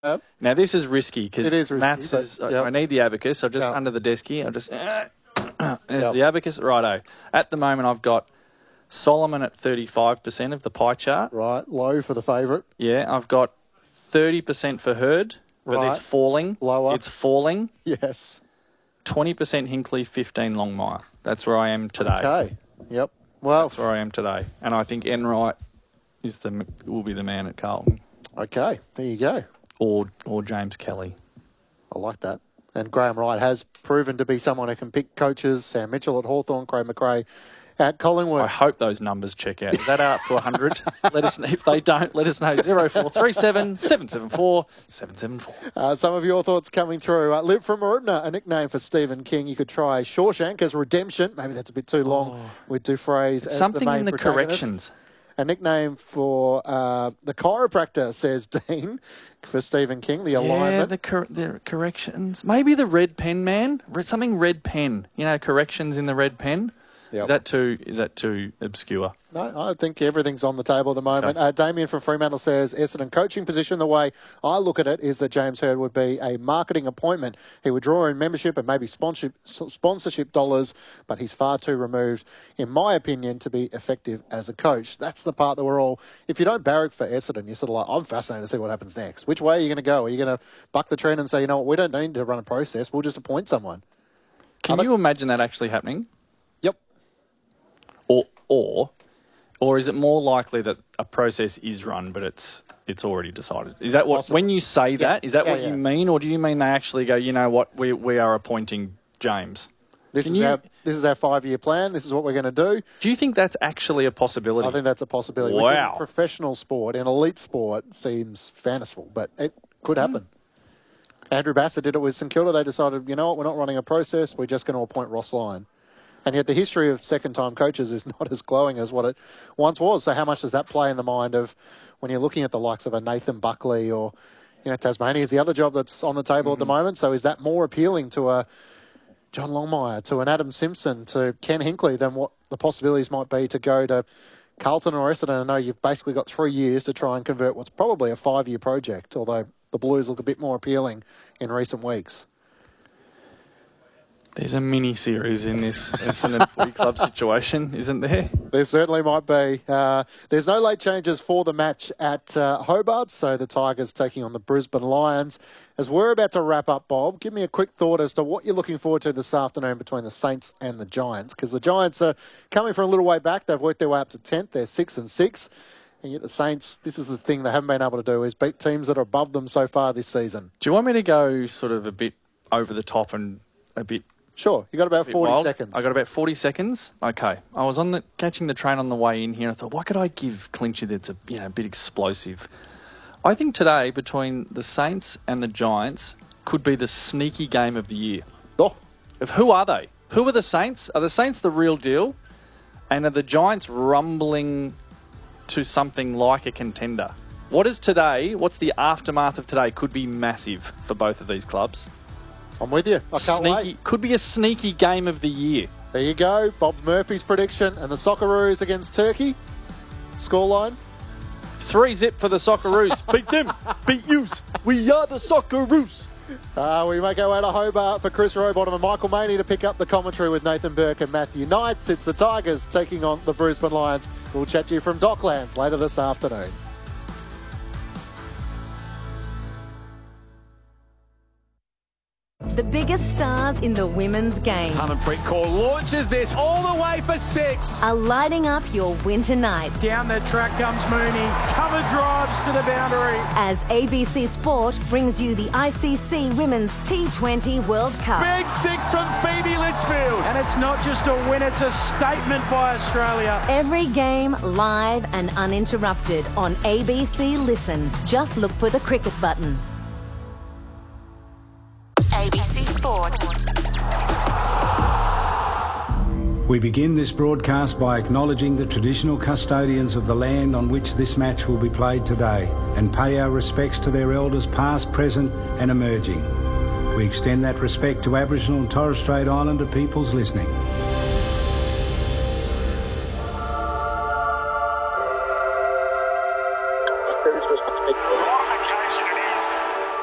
Now, this is risky because It is risky, maths but- is... yep. I need the abacus. I'll just, Yep. under the desk here, I'll just... There's Yep. the abacus. Righto. At the moment, I've got Solomon at 35% of the pie chart. Right, low for the favourite. Yeah, I've got 30% for Hurd, but Right. it's falling. Lower. It's falling. Yes. 20% Hinkley, 15 Longmire. That's where I am today. Okay. Yep. Well, That's where I am today. And I think Enright will be the man at Carlton. okay. There you go. Or James Kelly. I like that. And Graham Wright has proven to be someone who can pick coaches. Sam Mitchell at Hawthorn, Craig McRae at Collingwood. I hope those numbers check out. Is that up to 100? Let us know. If they don't, let us know. 0437 774 774. Some of your thoughts coming through. Liv from Maribna, a nickname for Stephen King. You could try Shawshank as Redemption. Maybe that's a bit too long with Dufresne as Something the main in the protagonist. corrections. A nickname for the chiropractor, says Dean, for Stephen King, the alignment. Yeah, the corrections. Maybe the red pen, man. Something red pen. You know, corrections in the red pen. Yep. Is that too obscure? No, I think everything's on the table at the moment. Okay. Damien from Fremantle says, Essendon coaching position, the way I look at it is that James Hird would be a marketing appointment. He would draw in membership and maybe sponsorship dollars, but he's far too removed, in my opinion, to be effective as a coach. That's the part that we're all... If you don't barrack for Essendon, you're sort of like, I'm fascinated to see what happens next. Which way are you going to go? Are you going to buck the trend and say, you know what, we don't need to run a process, we'll just appoint someone? Can you imagine that actually happening? Yep. Or is it more likely that a process is run, but it's already decided? Is that what Possibly. when you say that? Is that Yeah, what yeah. you mean, or do you mean they actually go? You know what? We are appointing James. This is our 5-year plan. This is what we're going to do. Do you think that's actually a possibility? I think that's a possibility. Which Wow. in professional sport, in elite sport, seems fanciful, but it could happen. Andrew Bassett did it with St Kilda. They decided, you know what, we're not running a process. We're just going to appoint Ross Lyon. And yet the history of second-time coaches is not as glowing as what it once was. So how much does that play in the mind of when you're looking at the likes of a Nathan Buckley or, Tasmania is the other job that's on the table at the moment. So is that more appealing to a John Longmire, to an Adam Simpson, to Ken Hinkley than what the possibilities might be to go to Carlton or Essendon? I know you've basically got 3 years to try and convert what's probably a 5-year project, although the Blues look a bit more appealing in recent weeks. There's a mini-series in this Essendon Footy Club situation, isn't there? There certainly might be. There's no late changes for the match at Hobart, so the Tigers taking on the Brisbane Lions. As we're about to wrap up, Bob, give me a quick thought as to what you're looking forward to this afternoon between the Saints and the Giants, because the Giants are coming from a little way back. They've worked their way up to 10th. They're 6-6. And yet the Saints, this is the thing they haven't been able to do, is beat teams that are above them so far this season. Do you want me to go sort of a bit over the top and a bit... Sure, you got about 40 wild? seconds. I got about 40 seconds. Okay, I was catching the train on the way in here, and I thought, what could I give Clinchy that's a bit explosive? I think today between the Saints and the Giants could be the sneaky game of the year. Oh, Who are they? Who are the Saints? Are the Saints the real deal? And are the Giants rumbling to something like a contender? What's the aftermath of today could be massive for both of these clubs. I'm with you. I can't wait. Could be a sneaky game of the year. There you go. Bob Murphy's prediction. And the Socceroos against Turkey. Scoreline. 3-0 for the Socceroos. Beat them. Beat yous. We are the Socceroos. We make our way to Hobart for Chris Rowbottom and Michael Maney to pick up the commentary with Nathan Burke and Matthew Knights. It's the Tigers taking on the Brisbane Lions. We'll chat to you from Docklands later this afternoon. The biggest stars in the women's game Harmanpreet Kaur launches this all the way for 6. are lighting up your winter nights. Down the track comes Mooney. Cover drives to the boundary. As ABC Sport brings you the ICC Women's T20 World Cup. Big 6 from Phoebe Litchfield. And it's not just a win, it's a statement by Australia. Every game live and uninterrupted on ABC Listen. Just look for the cricket button. ABC Sport. We begin this broadcast by acknowledging the traditional custodians of the land on which this match will be played today and pay our respects to their elders past, present and emerging. We extend that respect to Aboriginal and Torres Strait Islander peoples listening.